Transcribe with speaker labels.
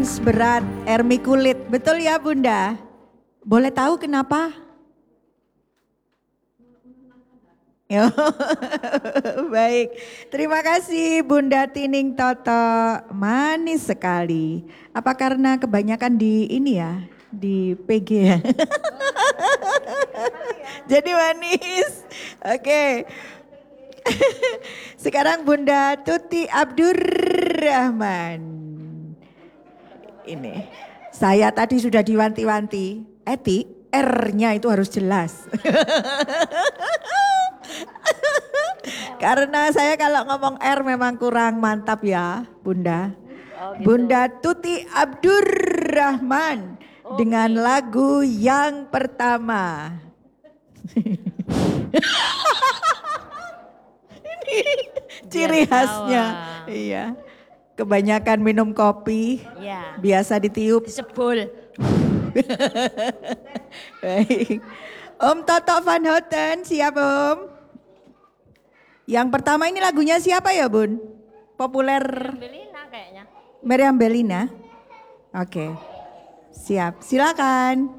Speaker 1: Berat, Ermi kulit, betul ya Bunda? Boleh tahu kenapa? Yo, baik, terima kasih Bunda Tining Toto, manis sekali. Apa karena kebanyakan di ini ya, di PG ya? Jadi manis, oke. Sekarang Bunda Tuti Abdurrahman. Ini, saya tadi sudah diwanti-wanti, Eti, R-nya itu harus jelas. Karena saya kalau ngomong R memang kurang mantap ya Bunda.
Speaker 2: Oh, gitu.
Speaker 1: Bunda Tuti Abdurrahman dengan lagu yang pertama. Ini ciri khasnya. Iya. Kebanyakan minum kopi.
Speaker 2: Ya.
Speaker 1: Biasa ditiup.
Speaker 2: Disebul.
Speaker 1: Baik. Om Toto Van Houten, siap Om? Yang pertama ini lagunya siapa ya Bun? Populer.
Speaker 2: Belina kayaknya.
Speaker 1: Meriam Bellina. Oke. Siap, silakan.